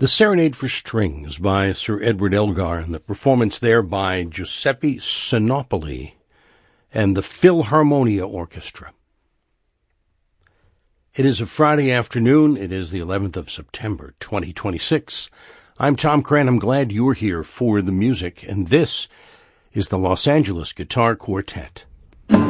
The Serenade for Strings by Sir Edward Elgar, and the performance there by Giuseppe Sinopoli and the Philharmonia Orchestra. It is a Friday afternoon. It is the 11th of September, 2026. I'm Tom Cran. I'm glad you're here for the music, and this is the Los Angeles Guitar Quartet.